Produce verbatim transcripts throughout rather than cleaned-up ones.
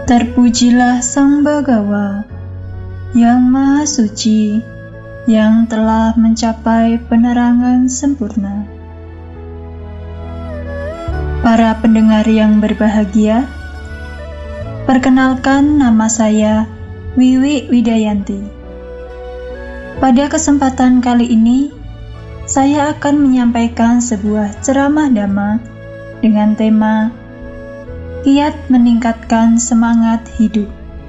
Terpujilah Sang Bhagawa yang Maha Suci, yang telah mencapai penerangan sempurna. Para pendengar yang berbahagia, perkenalkan, nama saya Wiwi Widayanti. Pada kesempatan kali ini, saya akan menyampaikan sebuah ceramah dhamma dengan tema Kiat meningkatkan semangat hidup.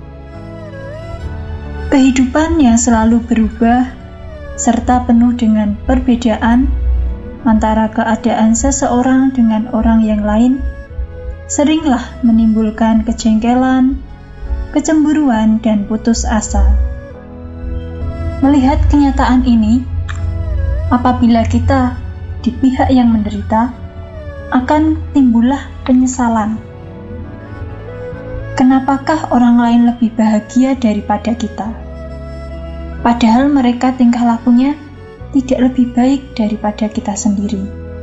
Kehidupan yang selalu berubah serta penuh dengan perbedaan antara keadaan seseorang dengan orang yang lain seringlah menimbulkan kejengkelan, kecemburuan, dan putus asa. Melihat kenyataan ini, apabila kita di pihak yang menderita, akan timbullah penyesalan. Kenapakah orang lain lebih bahagia daripada kita? Padahal mereka tingkah lakunya tidak lebih baik daripada kita sendiri.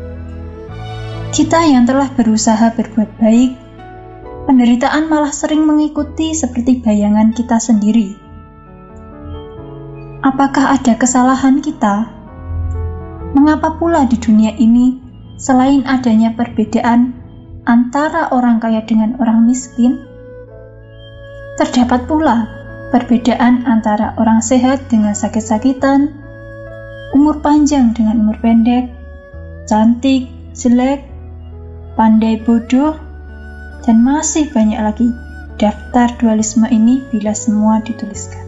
Kita yang telah berusaha berbuat baik, penderitaan malah sering mengikuti seperti bayangan kita sendiri. Apakah ada kesalahan kita? Mengapa pula di dunia ini, selain adanya perbedaan antara orang kaya dengan orang miskin, terdapat pula perbedaan antara orang sehat dengan sakit-sakitan, umur panjang dengan umur pendek, cantik, jelek, pandai, bodoh, dan masih banyak lagi daftar dualisme ini bila semua dituliskan.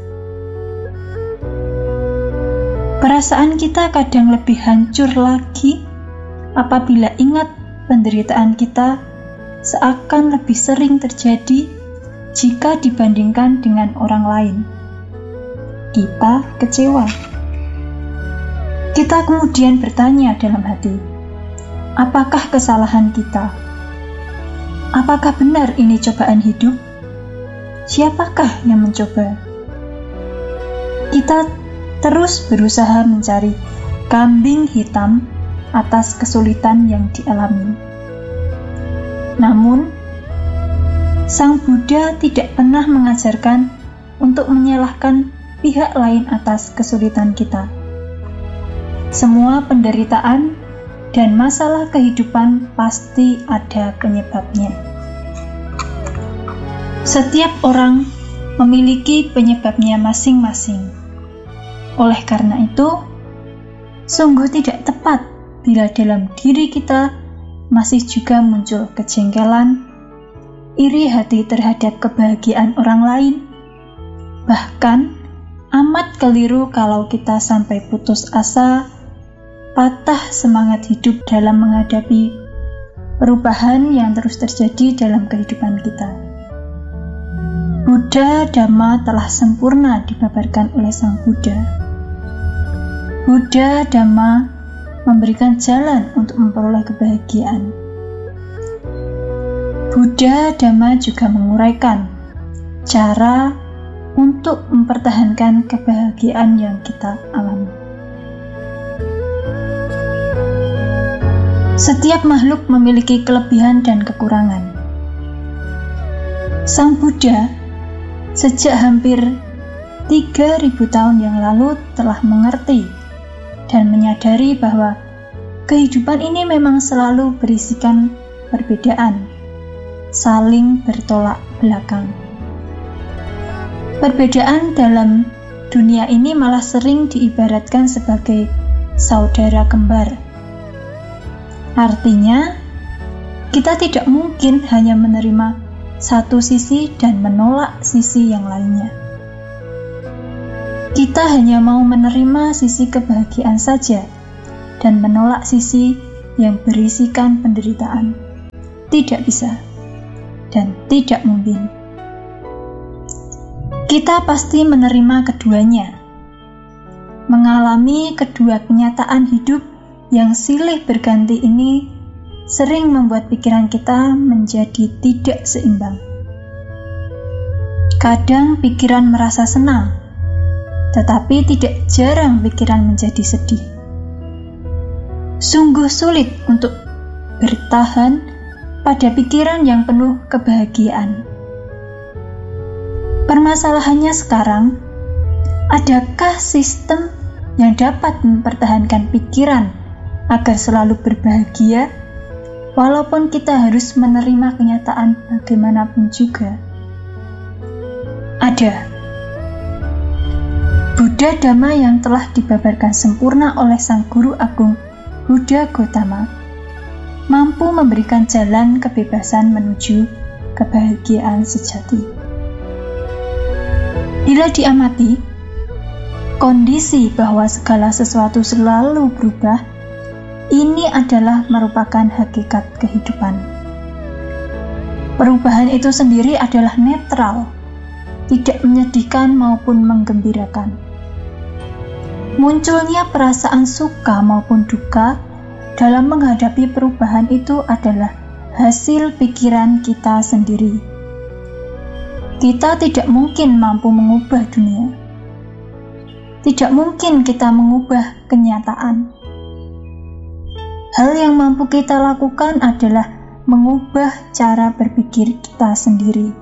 Perasaan kita kadang lebih hancur lagi apabila ingat penderitaan kita seakan lebih sering terjadi jika dibandingkan dengan orang lain. Kita kecewa. Kita kemudian bertanya dalam hati, apakah kesalahan kita? Apakah benar ini cobaan hidup? Siapakah yang mencoba? Kita terus berusaha mencari kambing hitam atas kesulitan yang dialami. Namun, Sang Buddha tidak pernah mengajarkan untuk menyalahkan pihak lain atas kesulitan kita. Semua penderitaan dan masalah kehidupan pasti ada penyebabnya. Setiap orang memiliki penyebabnya masing-masing. Oleh karena itu, sungguh tidak tepat bila dalam diri kita masih juga muncul kejengkelan, iri hati terhadap kebahagiaan orang lain. Bahkan, amat keliru kalau kita sampai putus asa, patah semangat hidup dalam menghadapi perubahan yang terus terjadi dalam kehidupan kita. Buddha Dhamma telah sempurna dibabarkan oleh Sang Buddha. Buddha Dhamma memberikan jalan untuk memperoleh kebahagiaan. Buddha Dhamma juga menguraikan cara untuk mempertahankan kebahagiaan yang kita alami. Setiap makhluk memiliki kelebihan dan kekurangan. Sang Buddha sejak hampir tiga ribu tahun yang lalu telah mengerti dan menyadari bahwa kehidupan ini memang selalu berisikan perbedaan, saling bertolak belakang. Perbedaan dalam dunia ini malah sering diibaratkan sebagai saudara kembar. Artinya, kita tidak mungkin hanya menerima satu sisi dan menolak sisi yang lainnya. Kita hanya mau menerima sisi kebahagiaan saja dan menolak sisi yang berisikan penderitaan. Tidak bisa. Dan tidak mungkin. Kita pasti menerima keduanya. Mengalami kedua kenyataan hidup yang silih berganti ini sering membuat pikiran kita menjadi tidak seimbang. Kadang pikiran merasa senang, tetapi tidak jarang pikiran menjadi sedih. Sungguh sulit untuk bertahan pada pikiran yang penuh kebahagiaan. Permasalahannya sekarang, adakah sistem yang dapat mempertahankan pikiran agar selalu berbahagia, walaupun kita harus menerima kenyataan bagaimanapun juga? Ada. Buddha Dhamma yang telah dibabarkan sempurna oleh Sang Guru Agung Buddha Gautama mampu memberikan jalan kebebasan menuju kebahagiaan sejati. Bila diamati, kondisi bahwa segala sesuatu selalu berubah, ini adalah merupakan hakikat kehidupan. Perubahan itu sendiri adalah netral, tidak menyedihkan maupun menggembirakan. Munculnya perasaan suka maupun duka dalam menghadapi perubahan itu adalah hasil pikiran kita sendiri. Kita tidak mungkin mampu mengubah dunia. Tidak mungkin kita mengubah kenyataan. Hal yang mampu kita lakukan adalah mengubah cara berpikir kita sendiri.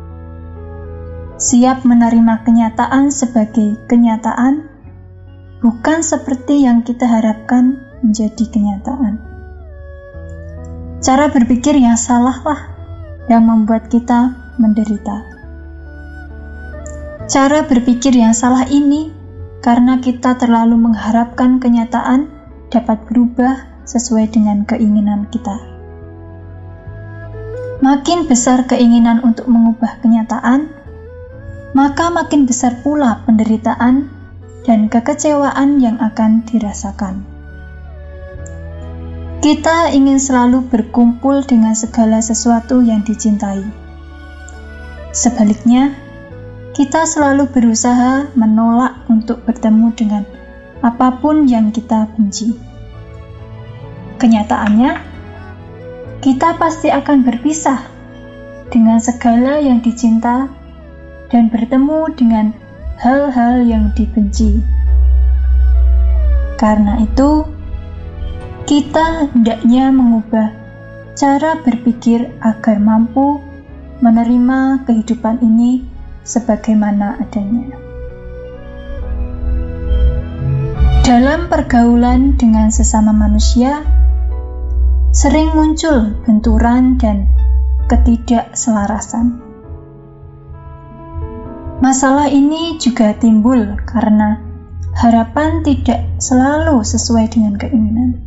Siap menerima kenyataan sebagai kenyataan, bukan seperti yang kita harapkan menjadi kenyataan. Cara berpikir yang salahlah yang membuat kita menderita. Cara berpikir yang salah ini karena kita terlalu mengharapkan kenyataan dapat berubah sesuai dengan keinginan kita. Makin besar keinginan untuk mengubah kenyataan, maka makin besar pula penderitaan dan kekecewaan yang akan dirasakan. Kita ingin selalu berkumpul dengan segala sesuatu yang dicintai. Sebaliknya, kita selalu berusaha menolak untuk bertemu dengan apapun yang kita benci. Kenyataannya, kita pasti akan berpisah dengan segala yang dicinta dan bertemu dengan hal-hal yang dibenci. Karena itu, kita hendaknya mengubah cara berpikir agar mampu menerima kehidupan ini sebagaimana adanya. Dalam pergaulan dengan sesama manusia, sering muncul benturan dan ketidakselarasan. Masalah ini juga timbul karena harapan tidak selalu sesuai dengan keinginan.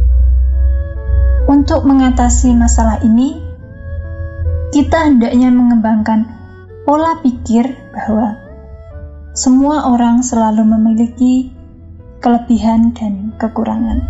Untuk mengatasi masalah ini, kita hendaknya mengembangkan pola pikir bahwa semua orang selalu memiliki kelebihan dan kekurangan.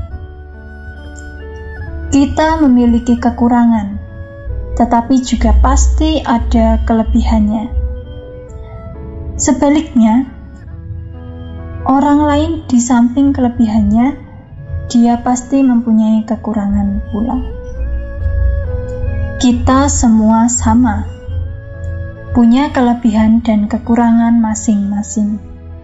Kita memiliki kekurangan, tetapi juga pasti ada kelebihannya. Sebaliknya, orang lain di samping kelebihannya, dia pasti mempunyai kekurangan pula. Kita semua sama, punya kelebihan dan kekurangan masing-masing.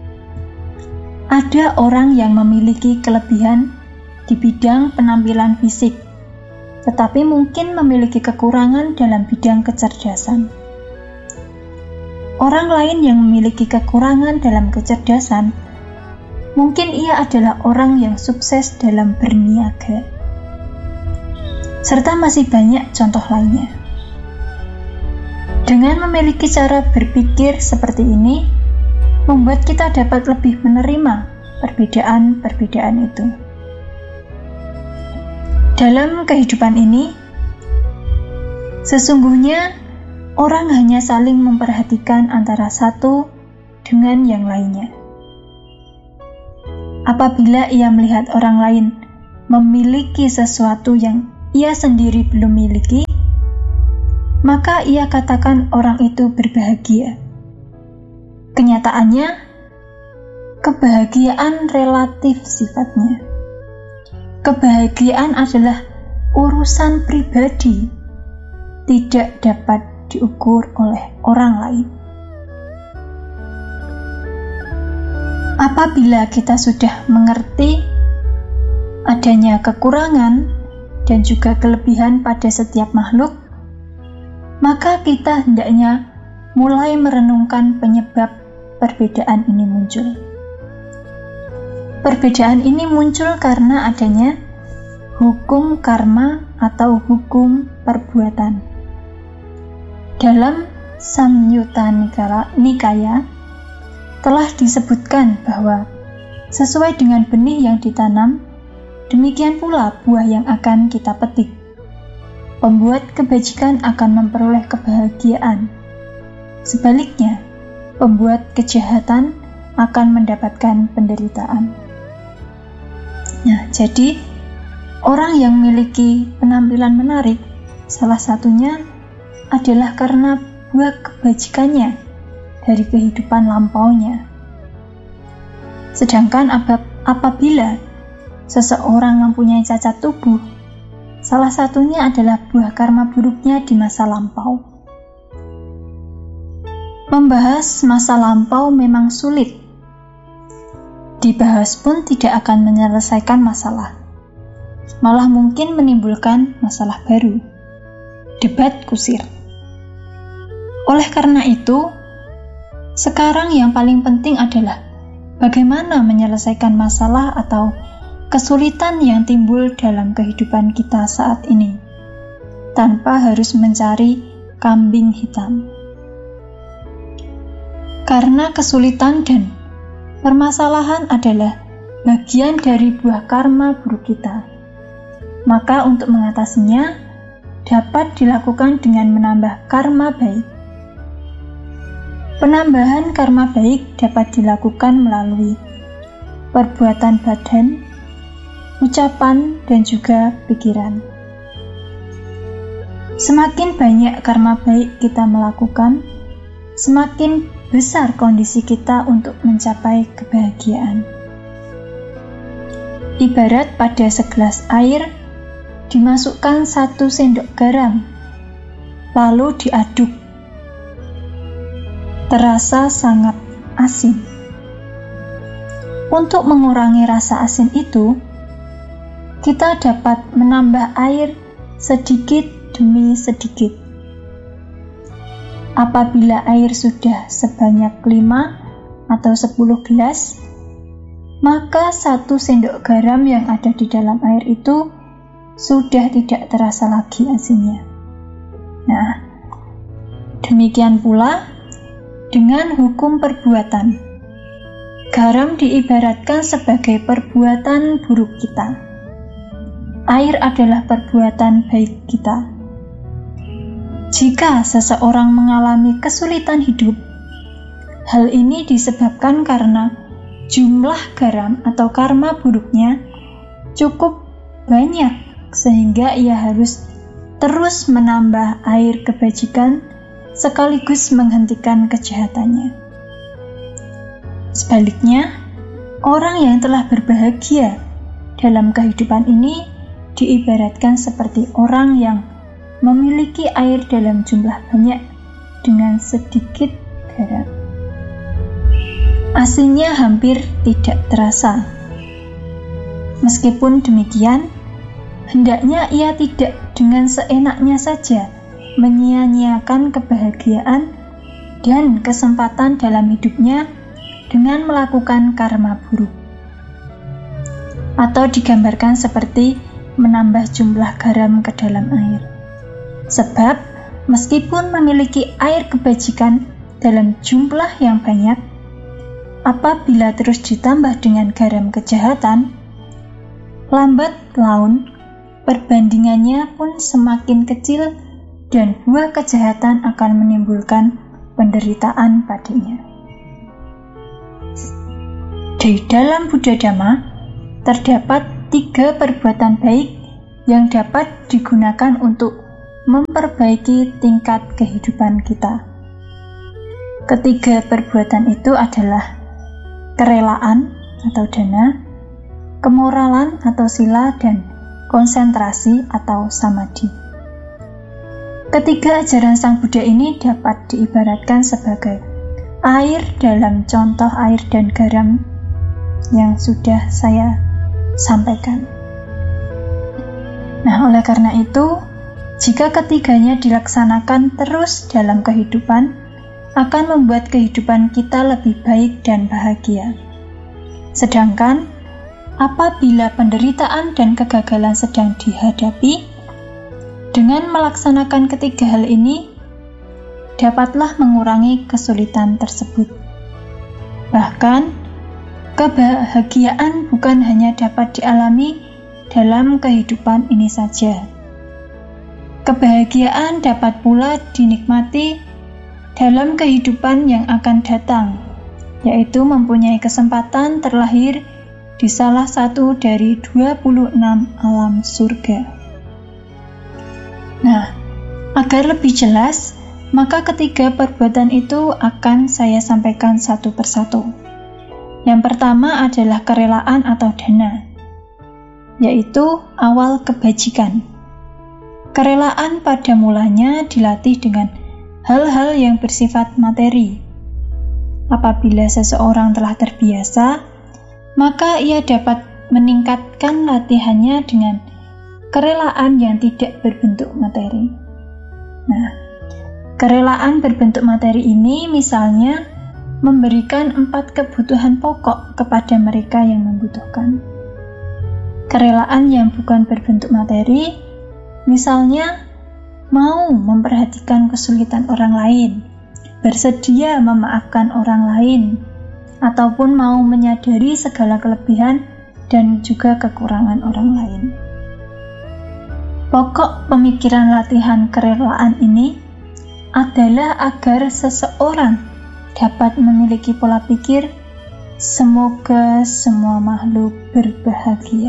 Ada orang yang memiliki kelebihan di bidang penampilan fisik, tetapi mungkin memiliki kekurangan dalam bidang kecerdasan. Orang lain yang memiliki kekurangan dalam kecerdasan, mungkin ia adalah orang yang sukses dalam berniaga. Serta masih banyak contoh lainnya. Dengan memiliki cara berpikir seperti ini, membuat kita dapat lebih menerima perbedaan-perbedaan itu. Dalam kehidupan ini, sesungguhnya orang hanya saling memperhatikan antara satu dengan yang lainnya. Apabila ia melihat orang lain memiliki sesuatu yang ia sendiri belum miliki, maka ia katakan orang itu berbahagia. Kenyataannya, kebahagiaan relatif sifatnya. Kebahagiaan adalah urusan pribadi, tidak dapat diukur oleh orang lain. Apabila kita sudah mengerti adanya kekurangan dan juga kelebihan pada setiap makhluk, maka kita hendaknya mulai merenungkan penyebab perbedaan ini muncul. Perbedaan ini muncul karena adanya hukum karma atau hukum perbuatan. Dalam Samyutta Nikaya telah disebutkan bahwa sesuai dengan benih yang ditanam, demikian pula buah yang akan kita petik. Pembuat kebajikan akan memperoleh kebahagiaan. Sebaliknya, pembuat kejahatan akan mendapatkan penderitaan. Nah, jadi orang yang memiliki penampilan menarik, salah satunya adalah karena buah kebajikannya dari kehidupan lampaunya. Sedangkan apabila seseorang mempunyai cacat tubuh, salah satunya adalah buah karma buruknya di masa lampau. Membahas masa lampau memang sulit. Dibahas pun tidak akan menyelesaikan masalah. Malah mungkin menimbulkan masalah baru. Debat kusir. Oleh karena itu, sekarang yang paling penting adalah bagaimana menyelesaikan masalah atau kesulitan yang timbul dalam kehidupan kita saat ini, tanpa harus mencari kambing hitam. Karena kesulitan dan permasalahan adalah bagian dari buah karma buruk kita, maka untuk mengatasinya dapat dilakukan dengan menambah karma baik. Penambahan karma baik dapat dilakukan melalui perbuatan badan, ucapan, dan juga pikiran. Semakin banyak karma baik kita melakukan, semakin besar kondisi kita untuk mencapai kebahagiaan. Ibarat pada segelas air, dimasukkan satu sendok garam, lalu diaduk. Terasa sangat asin. Untuk mengurangi rasa asin itu, kita dapat menambah air sedikit demi sedikit. Apabila air sudah sebanyak lima atau sepuluh gelas, maka satu sendok garam yang ada di dalam air itu sudah tidak terasa lagi asinnya. Nah, demikian pula dengan hukum perbuatan. Garam diibaratkan sebagai perbuatan buruk kita. Air adalah perbuatan baik kita. Jika seseorang mengalami kesulitan hidup, hal ini disebabkan karena jumlah garam atau karma buruknya cukup banyak sehingga ia harus terus menambah air kebajikan sekaligus menghentikan kejahatannya. Sebaliknya, orang yang telah berbahagia dalam kehidupan ini diibaratkan seperti orang yang memiliki air dalam jumlah banyak dengan sedikit garam. Asinnya hampir tidak terasa. Meskipun demikian, hendaknya ia tidak dengan seenaknya saja menyia-nyiakan kebahagiaan dan kesempatan dalam hidupnya dengan melakukan karma buruk. Atau digambarkan seperti menambah jumlah garam ke dalam air. Sebab, meskipun memiliki air kebajikan dalam jumlah yang banyak, apabila terus ditambah dengan garam kejahatan, lambat laun perbandingannya pun semakin kecil dan buah kejahatan akan menimbulkan penderitaan padanya. Di dalam Buddha Dhamma, terdapat tiga perbuatan baik yang dapat digunakan untuk memperbaiki tingkat kehidupan kita. Ketiga perbuatan itu adalah kerelaan atau dana, kemoralan atau sila, dan konsentrasi atau samadhi. Ketiga ajaran Sang Buddha ini dapat diibaratkan sebagai air dalam contoh air dan garam yang sudah saya sampaikan. Nah, oleh karena itu, jika ketiganya dilaksanakan terus dalam kehidupan, akan membuat kehidupan kita lebih baik dan bahagia. Sedangkan, apabila penderitaan dan kegagalan sedang dihadapi, dengan melaksanakan ketiga hal ini, dapatlah mengurangi kesulitan tersebut. Bahkan, kebahagiaan bukan hanya dapat dialami dalam kehidupan ini saja. Kebahagiaan dapat pula dinikmati dalam kehidupan yang akan datang, yaitu mempunyai kesempatan terlahir di salah satu dari dua puluh enam alam surga. Nah, agar lebih jelas, maka ketiga perbuatan itu akan saya sampaikan satu persatu. Yang pertama adalah kerelaan atau dana, yaitu awal kebajikan. Kerelaan pada mulanya dilatih dengan hal-hal yang bersifat materi. Apabila seseorang telah terbiasa, maka ia dapat meningkatkan latihannya dengan kerelaan yang tidak berbentuk materi. Nah, kerelaan berbentuk materi ini misalnya memberikan empat kebutuhan pokok kepada mereka yang membutuhkan. Kerelaan yang bukan berbentuk materi, misalnya mau memperhatikan kesulitan orang lain, bersedia memaafkan orang lain, ataupun mau menyadari segala kelebihan dan juga kekurangan orang lain. Pokok pemikiran latihan kerelaan ini adalah agar seseorang dapat memiliki pola pikir semoga semua makhluk berbahagia.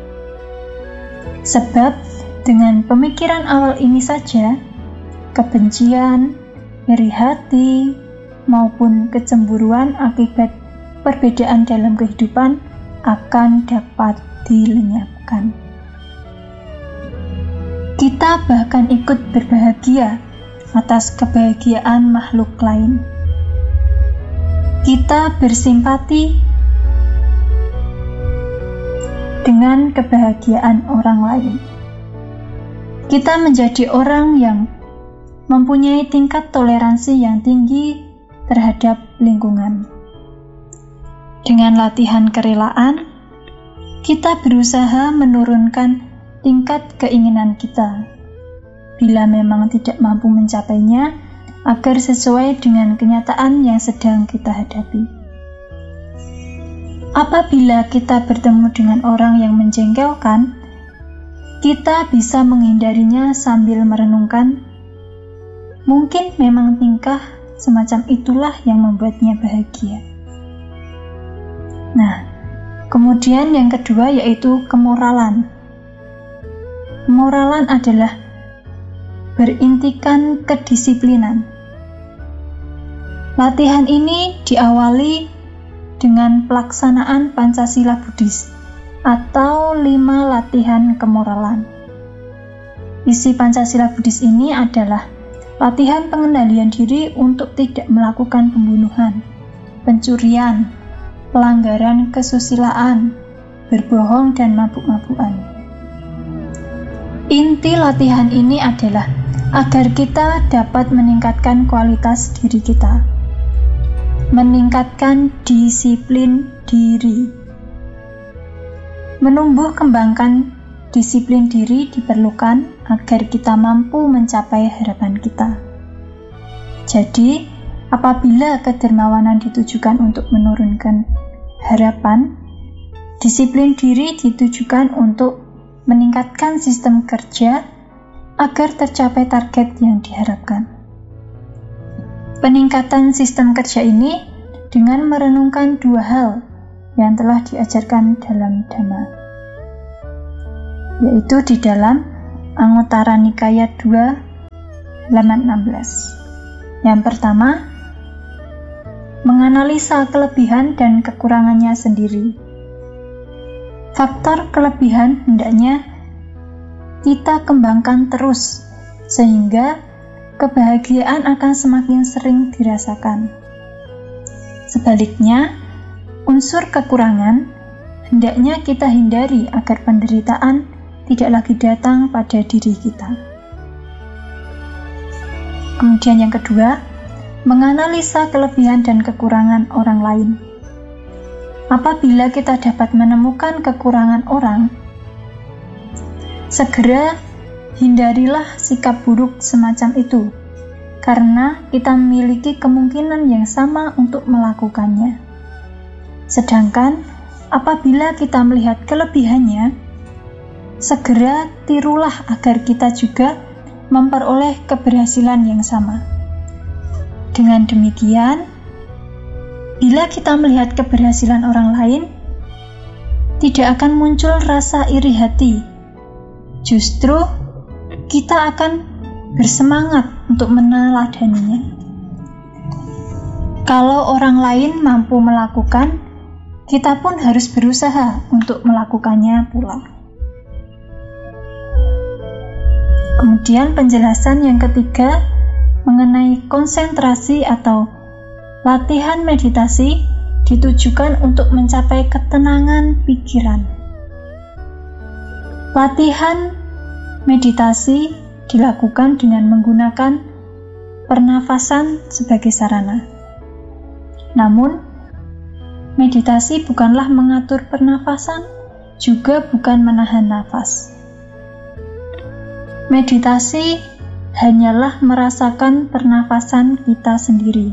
Sebab dengan pemikiran awal ini saja, kebencian, iri hati, maupun kecemburuan akibat perbedaan dalam kehidupan akan dapat dilenyapkan. Kita bahkan ikut berbahagia atas kebahagiaan makhluk lain. Kita bersimpati dengan kebahagiaan orang lain. Kita menjadi orang yang mempunyai tingkat toleransi yang tinggi terhadap lingkungan. Dengan latihan kerelaan, kita berusaha menurunkan tingkat keinginan kita. Bila memang tidak mampu mencapainya, agar sesuai dengan kenyataan yang sedang kita hadapi. Apabila kita bertemu dengan orang yang menjengkelkan, kita bisa menghindarinya sambil merenungkan, mungkin memang tingkah semacam itulah yang membuatnya bahagia. Nah, kemudian yang kedua yaitu kemoralan. Kemoralan adalah berintikan kedisiplinan. Latihan ini diawali dengan pelaksanaan Pancasila Buddhis atau lima latihan kemoralan. Isi Pancasila Buddhis ini adalah latihan pengendalian diri untuk tidak melakukan pembunuhan, pencurian, pelanggaran kesusilaan, berbohong, dan mabuk-mabukan. Inti latihan ini adalah agar kita dapat meningkatkan kualitas diri kita, meningkatkan disiplin diri. Menumbuh kembangkan disiplin diri diperlukan agar kita mampu mencapai harapan kita. Jadi, apabila kedermawanan ditujukan untuk menurunkan harapan, disiplin diri ditujukan untuk meningkatkan sistem kerja agar tercapai target yang diharapkan. Peningkatan sistem kerja ini dengan merenungkan dua hal yang telah diajarkan dalam Dhamma, yaitu di dalam Anguttara Nikaya dua, halaman enam belas. Yang pertama, menganalisa kelebihan dan kekurangannya sendiri. Faktor kelebihan hendaknya kita kembangkan terus, sehingga kebahagiaan akan semakin sering dirasakan. Sebaliknya, unsur kekurangan hendaknya kita hindari agar penderitaan tidak lagi datang pada diri kita. Kemudian yang kedua, menganalisa kelebihan dan kekurangan orang lain. Apabila kita dapat menemukan kekurangan orang, segera hindarilah sikap buruk semacam itu, karena kita memiliki kemungkinan yang sama untuk melakukannya. Sedangkan apabila kita melihat kelebihannya, segera tirulah agar kita juga memperoleh keberhasilan yang sama. Dengan demikian, bila kita melihat keberhasilan orang lain, tidak akan muncul rasa iri hati. Justru kita akan bersemangat untuk meneladaninya. Kalau orang lain mampu melakukan, kita pun harus berusaha untuk melakukannya pula. Kemudian penjelasan yang ketiga mengenai konsentrasi atau latihan meditasi ditujukan untuk mencapai ketenangan pikiran. Latihan meditasi dilakukan dengan menggunakan pernafasan sebagai sarana. Namun, meditasi bukanlah mengatur pernafasan, juga bukan menahan nafas. Meditasi hanyalah merasakan pernafasan kita sendiri.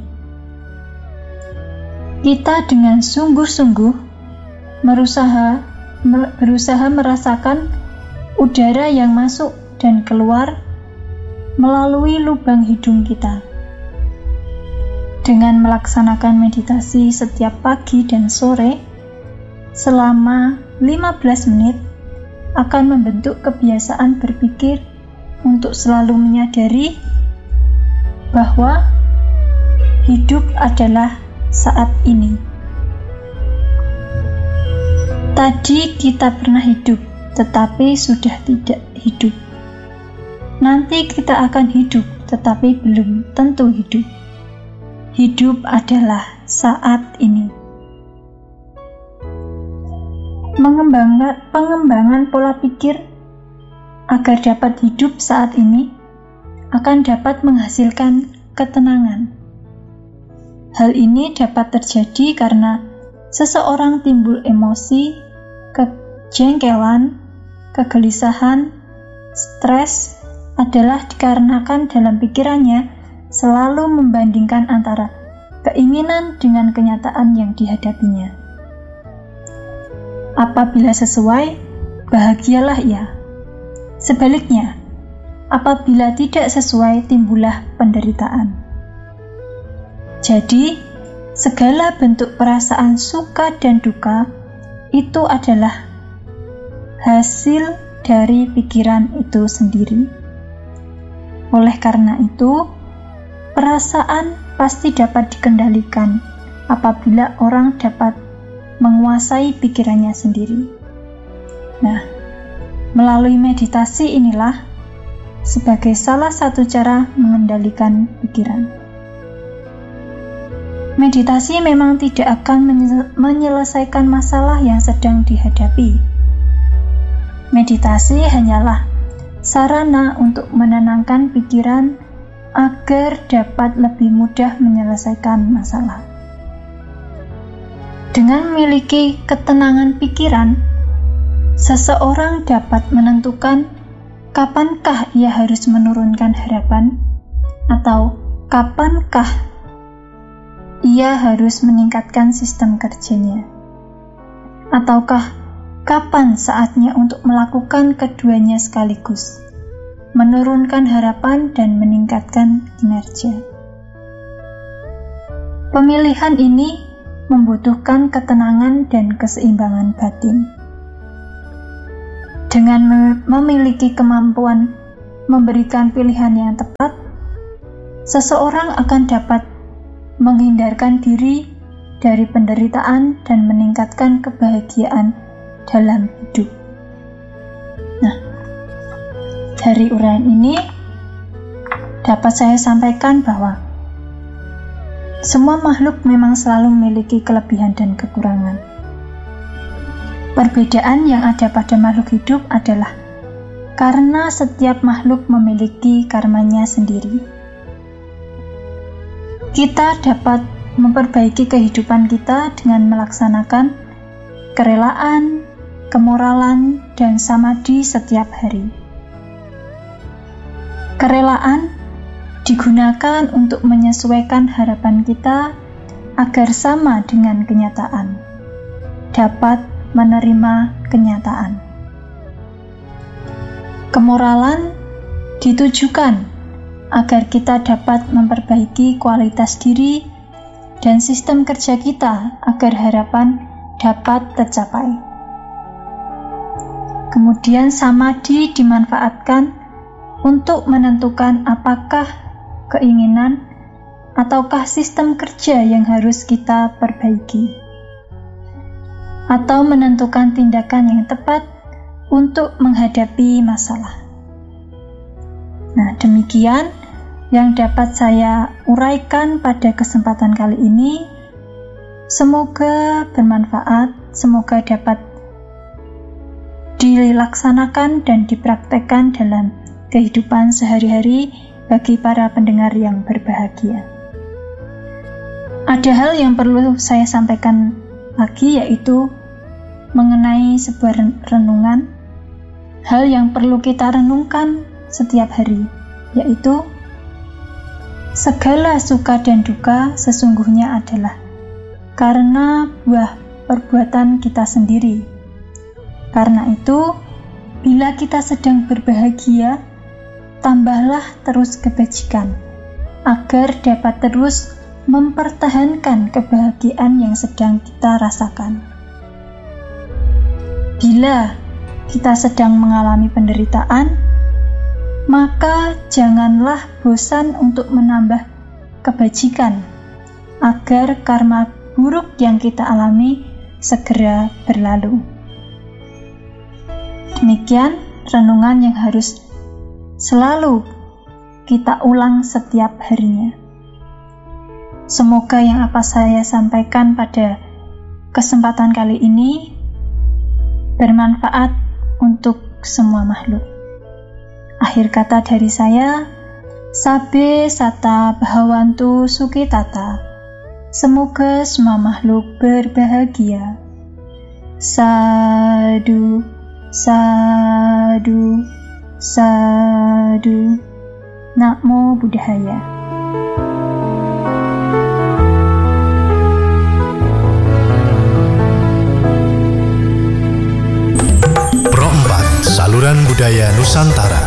Kita dengan sungguh-sungguh berusaha, berusaha merasakan udara yang masuk dan keluar melalui lubang hidung kita. Dengan melaksanakan meditasi setiap pagi dan sore selama lima belas menit akan membentuk kebiasaan berpikir untuk selalu menyadari bahwa hidup adalah saat ini. Tadi kita pernah hidup, tetapi sudah tidak hidup. Nanti kita akan hidup, tetapi belum tentu hidup. Hidup adalah saat ini. Mengembangkan, pengembangan pola pikir agar dapat hidup saat ini akan dapat menghasilkan ketenangan. Hal ini dapat terjadi karena seseorang timbul emosi, kejengkelan, kegelisahan, stres adalah dikarenakan dalam pikirannya selalu membandingkan antara keinginan dengan kenyataan yang dihadapinya. Apabila sesuai, bahagialah ia. Sebaliknya, apabila tidak sesuai, timbullah penderitaan. Jadi, segala bentuk perasaan suka dan duka itu adalah hasil dari pikiran itu sendiri. Oleh karena itu, perasaan pasti dapat dikendalikan apabila orang dapat menguasai pikirannya sendiri. Nah, melalui meditasi inilah sebagai salah satu cara mengendalikan pikiran. Meditasi memang tidak akan menyelesaikan masalah yang sedang dihadapi. Meditasi hanyalah sarana untuk menenangkan pikiran agar dapat lebih mudah menyelesaikan masalah. Dengan memiliki ketenangan pikiran, seseorang dapat menentukan kapankah ia harus menurunkan harapan atau kapankah ia harus meningkatkan sistem kerjanya, ataukah kapan saatnya untuk melakukan keduanya sekaligus, menurunkan harapan dan meningkatkan kinerja. Pemilihan ini membutuhkan ketenangan dan keseimbangan batin. Dengan memiliki kemampuan memberikan pilihan yang tepat, seseorang akan dapat menghindarkan diri dari penderitaan dan meningkatkan kebahagiaan dalam hidup. Nah, dari uraian ini dapat saya sampaikan bahwa semua makhluk memang selalu memiliki kelebihan dan kekurangan. Perbedaan yang ada pada makhluk hidup adalah karena setiap makhluk memiliki karmanya sendiri. kita dapat memperbaiki kehidupan kita dengan melaksanakan kerelaan, kemoralan, dan samadhi setiap hari. Kerelaan digunakan untuk menyesuaikan harapan kita agar sama dengan kenyataan, dapat menerima kenyataan. Kemoralan ditujukan agar kita dapat memperbaiki kualitas diri dan sistem kerja kita agar harapan dapat tercapai. Kemudian samadhi dimanfaatkan untuk menentukan apakah keinginan ataukah sistem kerja yang harus kita perbaiki, atau menentukan tindakan yang tepat untuk menghadapi masalah. Nah, demikian yang dapat saya uraikan pada kesempatan kali ini. Semoga bermanfaat, semoga dapat dilaksanakan dan dipraktekkan dalam kehidupan sehari-hari bagi para pendengar yang berbahagia. Ada hal yang perlu saya sampaikan lagi, yaitu mengenai sebuah renungan, hal yang perlu kita renungkan setiap hari, yaitu segala suka dan duka sesungguhnya adalah karena buah perbuatan kita sendiri. Karena itu, bila kita sedang berbahagia, tambahlah terus kebajikan, agar dapat terus mempertahankan kebahagiaan yang sedang kita rasakan. Bila kita sedang mengalami penderitaan, maka janganlah bosan untuk menambah kebajikan, agar karma buruk yang kita alami segera berlalu. Demikian renungan yang harus selalu kita ulang setiap harinya. Semoga yang apa saya sampaikan pada kesempatan kali ini bermanfaat untuk semua makhluk. Akhir kata dari saya, Sabe Sata Bhawantu Sukitata. Semoga semua makhluk berbahagia. Sadu, sadu, sadu. Namo Buddhaya. Pro empat Saluran Budaya Nusantara.